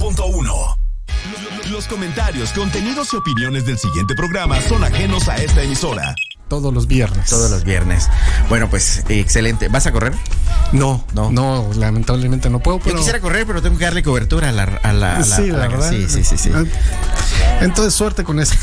100.1. Los comentarios, contenidos y opiniones del siguiente programa son ajenos a esta emisora. Todos los viernes. Todos los viernes. Bueno, pues excelente. ¿Vas a correr? No, lamentablemente no puedo. Pero... Yo quisiera correr, pero tengo que darle cobertura a la sí, la verdad. Sí. Entonces, suerte con eso.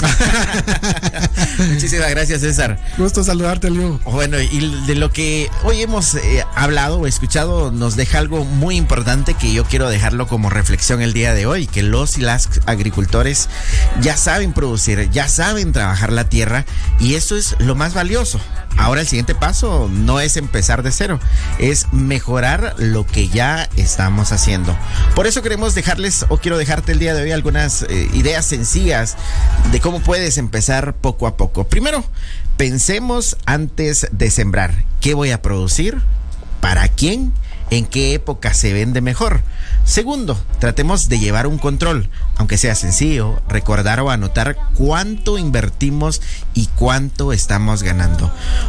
Muchísimas gracias, César. Gusto saludarte, Leo. Bueno, y de lo que hoy hemos hablado o escuchado, nos deja algo muy importante que yo quiero dejarlo como reflexión el día de hoy, que los y las agricultores ya saben producir, ya saben trabajar la tierra, y eso es lo más valioso. Ahora el siguiente paso no es empezar de cero, es mejorar lo que ya estamos haciendo. Por eso queremos dejarles, o quiero dejarte el día de hoy, algunas ideas sencillas de cómo puedes empezar poco a poco. Primero, pensemos antes de sembrar. ¿Qué voy a producir? ¿Para quién? ¿En qué época se vende mejor? Segundo, tratemos de llevar un control, aunque sea sencillo, recordar o anotar cuánto invertimos y cuánto estamos ganando.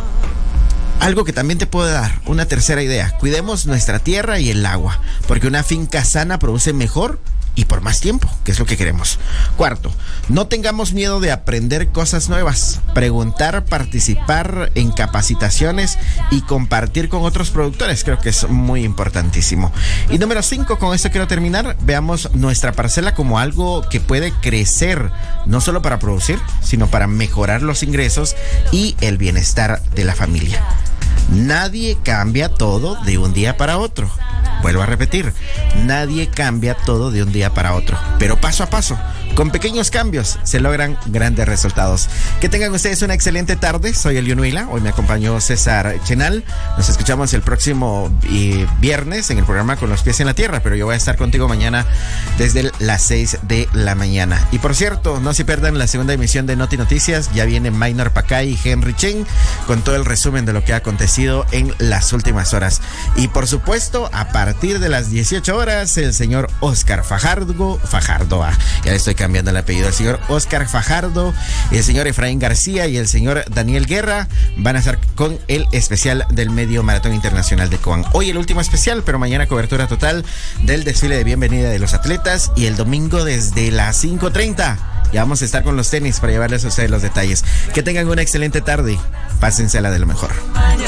Algo que también te puedo dar, una tercera idea: cuidemos nuestra tierra y el agua, porque una finca sana produce mejor y por más tiempo, que es lo que queremos. Cuarto, no tengamos miedo de aprender cosas nuevas, preguntar, participar en capacitaciones y compartir con otros productores. Creo que es muy importantísimo. Y número 5, con esto quiero terminar. Veamos nuestra parcela como algo que puede crecer, no solo para producir, sino para mejorar los ingresos y el bienestar de la familia. Nadie cambia todo de un día para otro. Vuelvo a repetir, nadie cambia todo de un día para otro, pero paso a paso, con pequeños cambios, se logran grandes resultados. Que tengan ustedes una excelente tarde. Soy Elio Nuila, hoy me acompañó César Chenal. Nos escuchamos el próximo viernes en el programa Con los Pies en la Tierra, pero yo voy a estar contigo mañana desde las 6 de la mañana. Y por cierto, no se pierdan la segunda emisión de Noti Noticias. Ya viene Maynor Pacay y Henry Chen con todo el resumen de lo que ha acontecido en las últimas horas. Y por supuesto, a partir de las 18 horas, el señor Oscar Fajardo, ya le estoy cambiando el apellido, el señor Oscar Fajardo, el señor Efraín García y el señor Daniel Guerra van a estar con el especial del Medio Maratón Internacional de Coan. Hoy el último especial, pero mañana cobertura total del desfile de bienvenida de los atletas, y el domingo desde las 5:30 ya vamos a estar con los tenis para llevarles a ustedes los detalles. Que tengan una excelente tarde, pásensela de lo mejor.